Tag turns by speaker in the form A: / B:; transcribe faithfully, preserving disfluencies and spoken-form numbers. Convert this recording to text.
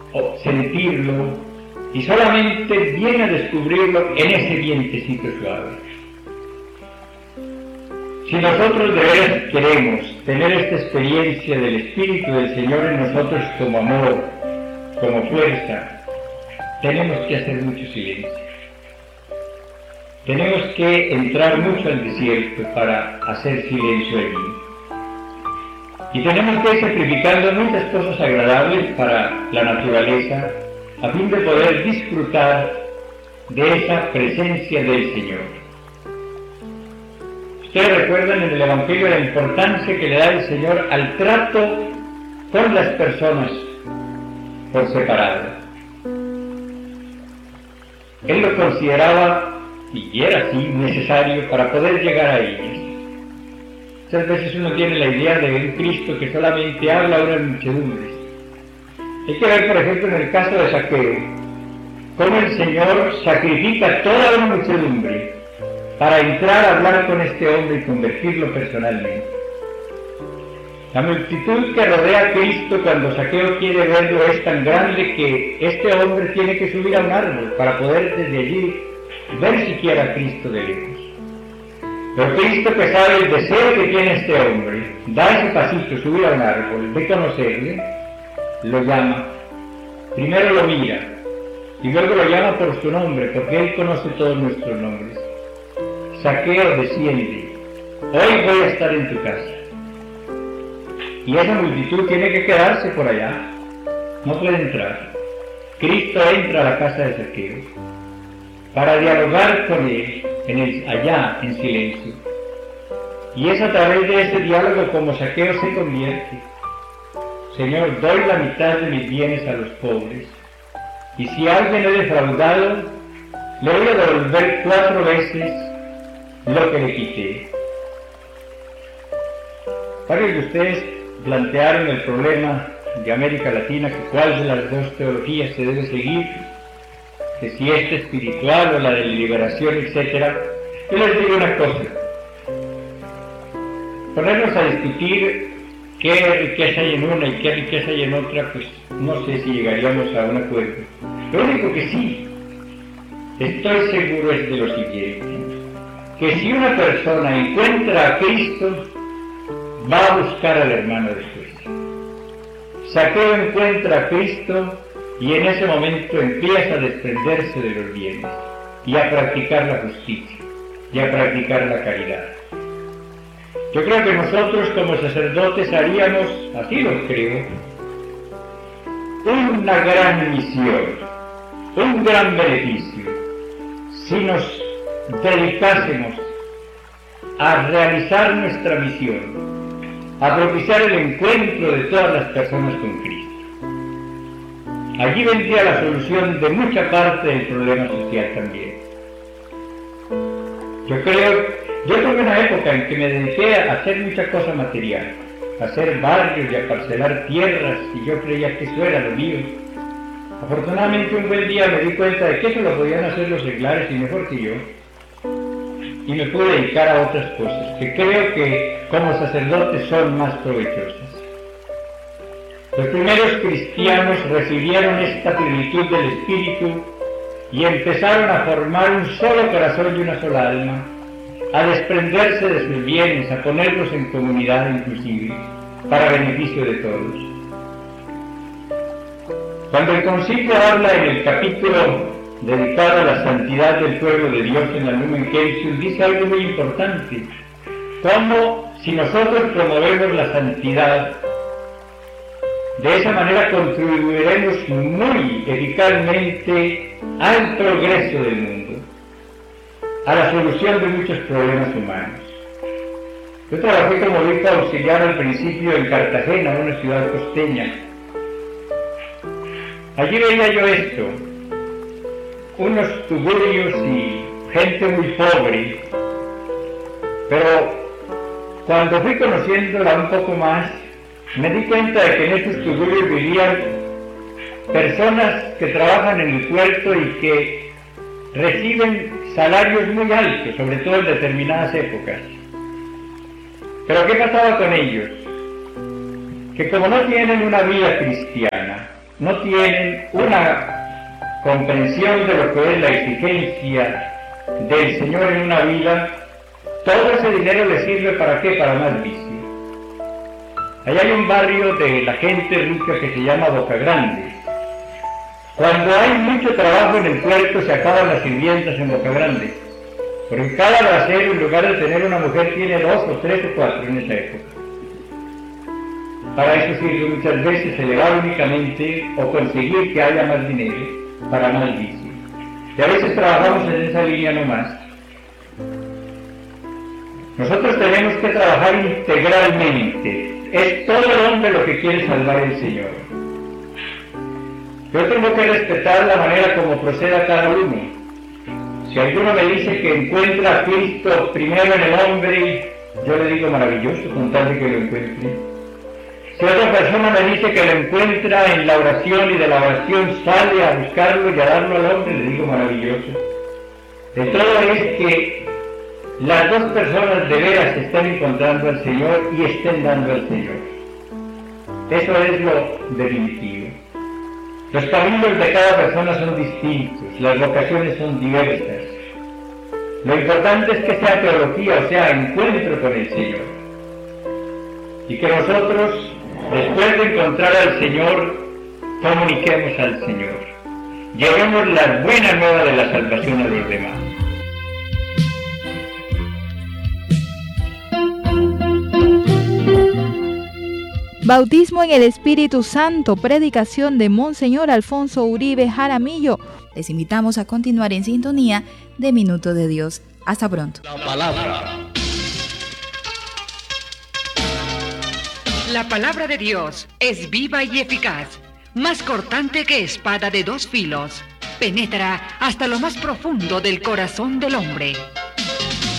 A: o sentirlo, y solamente viene a descubrirlo en ese vientecito suave. Si nosotros de veras queremos tener esta experiencia del Espíritu del Señor en nosotros como amor, como fuerza, tenemos que hacer mucho silencio. Tenemos que entrar mucho al desierto para hacer silencio allí. Y tenemos que ir sacrificando muchas cosas agradables para la naturaleza, a fin de poder disfrutar de esa presencia del Señor. Ustedes recuerdan en el Evangelio la importancia que le da el Señor al trato con las personas por separado. Él lo consideraba, y era así, necesario para poder llegar a ellas. Muchas veces uno tiene la idea de un Cristo que solamente habla a unas muchedumbres. Hay que ver, por ejemplo, en el caso de Zaqueo, cómo el Señor sacrifica toda una muchedumbre para entrar a hablar con este hombre y convertirlo personalmente. La multitud que rodea a Cristo cuando Zaqueo quiere verlo es tan grande que este hombre tiene que subir a un árbol para poder desde allí ver siquiera a Cristo de lejos. Pero Cristo, que sabe el deseo que tiene este hombre, da ese pasito, subir a un árbol, de conocerle, lo llama, primero lo mira, y luego lo llama por su nombre, porque Él conoce todos nuestros nombres. Zaqueo, desciende, hoy voy a estar en tu casa. Y esa multitud tiene que quedarse por allá, no puede entrar. Cristo entra a la casa de Zaqueo para dialogar con él en el, allá en silencio. Y es a través de ese diálogo como Zaqueo se convierte. Señor, doy la mitad de mis bienes a los pobres, y si alguien he defraudado, le voy a devolver cuatro veces lo que le quité. Varios de ustedes plantearon el problema de América Latina, que cuál de las dos teologías se debe seguir, que si esta espiritual o la de liberación, etcétera. Yo les digo una cosa: ponernos a discutir qué riqueza hay en una y qué riqueza hay en otra, pues no sé si llegaríamos a un acuerdo. Lo único que sí estoy seguro es de lo siguiente: que si una persona encuentra a Cristo, va a buscar al hermano después. Zaqueo encuentra a Cristo y en ese momento empieza a desprenderse de los bienes y a practicar la justicia y a practicar la caridad. Yo creo que nosotros como sacerdotes haríamos, así lo creo, una gran misión, un gran beneficio, si nos dedicásemos a realizar nuestra misión, a propiciar el encuentro de todas las personas con Cristo. Allí vendría la solución de mucha parte del problema social también. Yo creo, yo tuve una época en que me dediqué a hacer mucha cosa material, a hacer barrios y a parcelar tierras, y yo creía que eso era lo mío. Afortunadamente un buen día me di cuenta de que eso lo podían hacer los seglares y mejor que yo, y me pude dedicar a otras cosas que creo que como sacerdotes son más provechosas. Los primeros cristianos recibieron esta plenitud del Espíritu y empezaron a formar un solo corazón y una sola alma, a desprenderse de sus bienes, a ponerlos en comunidad inclusive, para beneficio de todos. Cuando el concilio habla en el capítulo dedicado a la santidad del pueblo de Dios en la Lumen Gentium, dice algo muy importante: cómo si nosotros promovemos la santidad, de esa manera contribuiremos muy eficazmente al progreso del mundo, a la solución de muchos problemas humanos. Yo trabajé como obispo auxiliar al principio en Cartagena, una ciudad costeña. Allí veía yo esto: unos tugurios y gente muy pobre, pero cuando fui conociéndola un poco más, me di cuenta de que en estos tugurios vivían personas que trabajan en el puerto y que reciben salarios muy altos, sobre todo en determinadas épocas. Pero ¿qué pasaba con ellos? Que como no tienen una vida cristiana, no tienen una comprensión de lo que es la exigencia del Señor en una vida, todo ese dinero le sirve ¿para qué? Para más vicio. Allá hay un barrio de la gente rica que se llama Boca Grande. Cuando hay mucho trabajo en el puerto se acaban las sirvientas en Boca Grande, porque cada bracero, en lugar de tener una mujer, tiene dos o tres o cuatro en esa época. Para eso sirve muchas veces elevar únicamente o conseguir que haya más dinero para más vicio. Y a veces trabajamos en esa línea nomás. Nosotros tenemos que trabajar integralmente. Es todo el hombre lo que quiere salvar el Señor. Yo tengo que respetar la manera como proceda cada uno. Si alguno me dice que encuentra a Cristo primero en el hombre, yo le digo maravilloso, con tal de que lo encuentre. Si otra persona me dice que lo encuentra en la oración y de la oración sale a buscarlo y a darlo al hombre, le digo maravilloso. De todo es que las dos personas de veras estén encontrando al Señor y estén dando al Señor. Eso es lo definitivo. Los caminos de cada persona son distintos, las vocaciones son diversas. Lo importante es que sea teología, o sea, encuentro con el Señor. Y que nosotros, después de encontrar al Señor, comuniquemos al Señor. Llevemos la buena nueva de la salvación a los demás.
B: Bautismo en el Espíritu Santo, predicación de Monseñor Alfonso Uribe Jaramillo. Les invitamos a continuar en sintonía de Minuto de Dios. Hasta pronto.
C: La palabra.
D: La palabra de Dios es viva y eficaz, más cortante que espada de dos filos. Penetra hasta lo más profundo del corazón del hombre